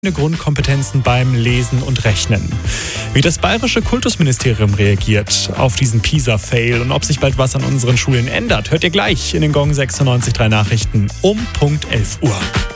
Grundkompetenzen beim Lesen und Rechnen. Wie das bayerische Kultusministerium reagiert auf diesen PISA-Fail und ob sich bald was an unseren Schulen ändert, hört ihr gleich in den Gong 96.3 Nachrichten um Punkt 11 Uhr.